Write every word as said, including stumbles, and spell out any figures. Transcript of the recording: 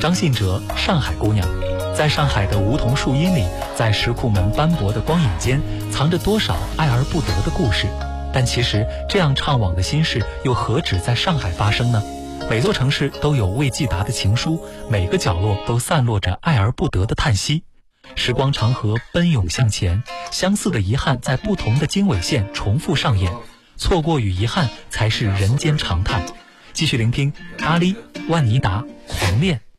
张信哲，上海姑娘。在上海的梧桐树荫里，在石库门斑驳的光影间，藏着多少爱而不得的故事。但其实这样怅惘的心事，又何止在上海发生呢？每座城市都有未寄达的情书，每个角落都散落着爱而不得的叹息。时光长河奔涌向前，相似的遗憾在不同的经纬线重复上演，错过与遗憾才是人间常态。继续聆听阿丽、万妮达《狂恋》。